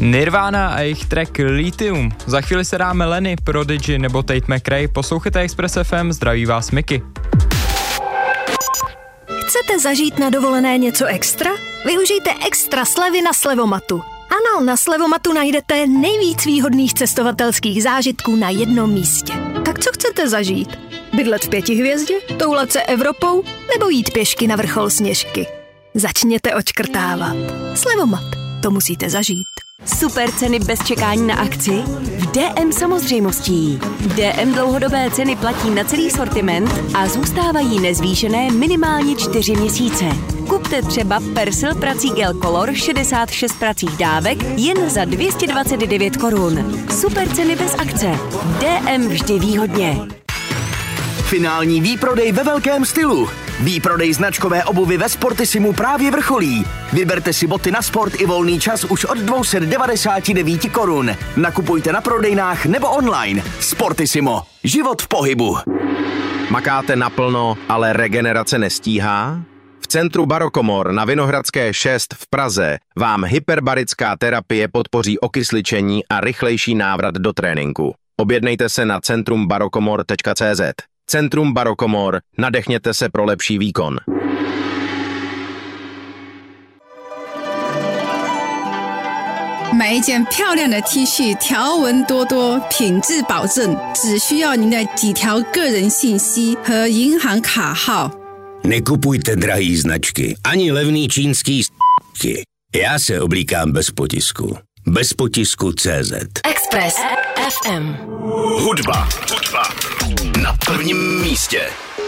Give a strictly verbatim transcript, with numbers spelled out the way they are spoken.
Nirvana a jejich track Lithium. Za chvíli se dáme Lenny, Prodigy nebo Tate McRae. Poslouchejte Express F M, zdraví vás Miky. Chcete zažít na dovolené něco extra? Využijte extra slevy na Slevomatu. Ano, na Slevomatu najdete nejvíc výhodných cestovatelských zážitků na jednom místě. Tak co chcete zažít? Bydlet v pěti hvězdě? Toulat se Evropou? Nebo jít pěšky na vrchol Sněžky? Začněte odškrtávat. Slevomat. To musíte zažít. Super ceny bez čekání na akci? V D M samozřejmostí. D M dlouhodobé ceny platí na celý sortiment a zůstávají nezvýšené minimálně čtyři měsíce. Kupte třeba Persil prací gel Color šedesát šest pracích dávek jen za dvě stě dvacet devět korun. Super ceny bez akce. D M vždy výhodně. Finální výprodej ve velkém stylu. Výprodej značkové obuvy ve Sportissimu právě vrcholí. Vyberte si boty na sport i volný čas už od dvě stě devadesát devět korun. Nakupujte na prodejnách nebo online. Sportissimo. Život v pohybu. Makáte naplno, ale regenerace nestíhá? V centru Barokomor na Vinohradské šest v Praze vám hyperbarická terapie podpoří okysličení a rychlejší návrat do tréninku. Objednejte se na centrum barokomor tečka cé zet. Centrum Barokomor, nadechněte se pro lepší výkon. 买一件漂亮的 T 恤，条纹多多，品质保证，只需要您的几条个人信息和银行卡号。 Nekupujte drahý značky, ani levný čínský s***ky. Já se oblíkám bez potisku. Bez potisku tečka cé zet. Express F M. Hudba. Hudba. Na prvním místě.